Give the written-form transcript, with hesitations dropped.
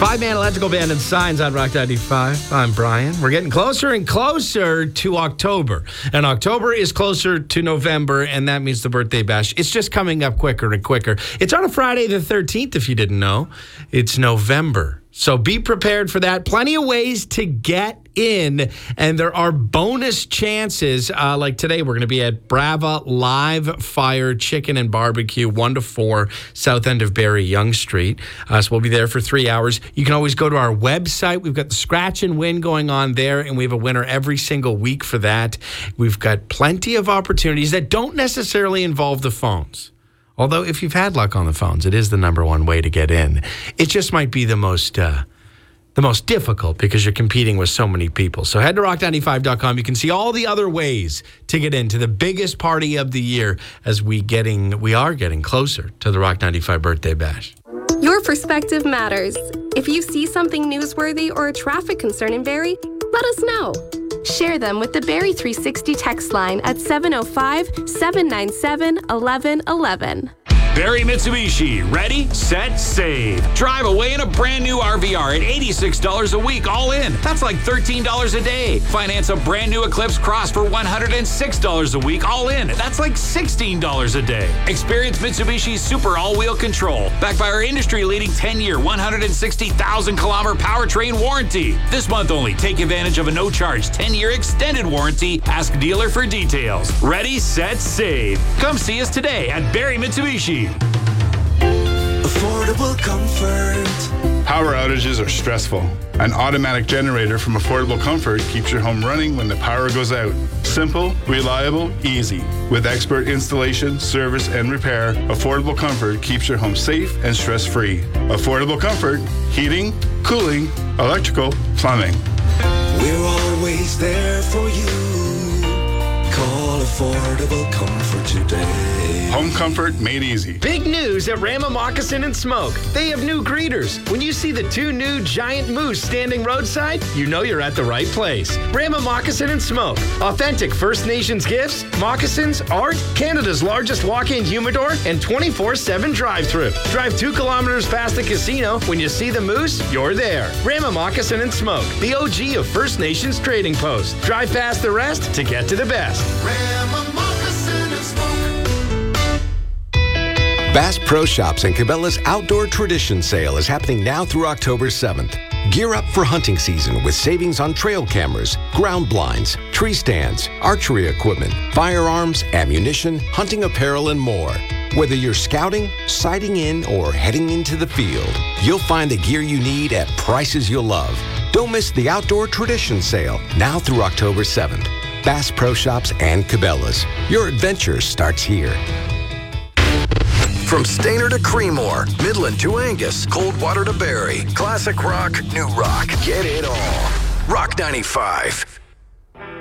Five-man electrical band and signs on Rock 95. I'm Brian. We're getting closer and closer to October. And October is closer to November, and that means the birthday bash. It's just coming up quicker and quicker. It's on a Friday the 13th, if you didn't know. It's November. So be prepared for that. Plenty of ways to get in, and there are bonus chances. Like today, we're going to be at Brava Live Fire Chicken and Barbecue, 1 to 4, south end of Barrie Yonge Street. So we'll be there for 3 hours. You can always go to our website. We've got the scratch and win going on there, and we have a winner every single week for that. We've got plenty of opportunities that don't necessarily involve the phones. Although, if you've had luck on the phones, it is the number one way to get in. It just might be the most difficult because you're competing with so many people. So head to rock95.com. You can see all the other ways to get into the biggest party of the year as we are getting closer to the Rock 95 Birthday Bash. Your perspective matters. If you see something newsworthy or a traffic concern in Barrie, let us know. Share them with the Barrie 360 text line at 705-797-1111. Barrie Mitsubishi, ready, set, save. Drive away in a brand new RVR at $86 a week, all in. That's like $13 a day. Finance a brand new Eclipse Cross for $106 a week, all in. That's like $16 a day. Experience Mitsubishi's Super All-Wheel Control, backed by our industry-leading 10-year, 160,000-kilometer powertrain warranty. This month only, take advantage of a no-charge 10-year extended warranty. Ask dealer for details. Ready, set, save. Come see us today at Barrie Mitsubishi. Affordable comfort. Power outages are stressful. An automatic generator from Affordable Comfort keeps your home running when the power goes out. Simple, reliable, easy. With expert installation, service, and repair, Affordable Comfort keeps your home safe and stress-free. Affordable Comfort, heating, cooling, electrical, plumbing. We're always there for you. Call Affordable Comfort today. Home comfort made easy. Big news at Rama Moccasin and Smoke. They have new greeters. When you see the 2 new giant moose standing roadside, you know you're at the right place. Rama Moccasin and Smoke. Authentic First Nations gifts, moccasins, art, Canada's largest walk-in humidor, and 24/7 drive-thru. Drive 2 kilometers past the casino. When you see the moose, you're there. Rama Moccasin and Smoke, the OG of First Nations trading post. Drive past the rest to get to the best. Rama Moccasin and Smoke. Bass Pro Shops and Cabela's Outdoor Tradition Sale is happening now through October 7th. Gear up for hunting season with savings on trail cameras, ground blinds, tree stands, archery equipment, firearms, ammunition, hunting apparel, and more. Whether you're scouting, sighting in, or heading into the field, you'll find the gear you need at prices you'll love. Don't miss the Outdoor Tradition Sale now through October 7th. Bass Pro Shops and Cabela's. Your adventure starts here. From Stayner to Creemore, Midland to Angus, Coldwater to Barrie, classic rock, new rock, get it all. Rock 95.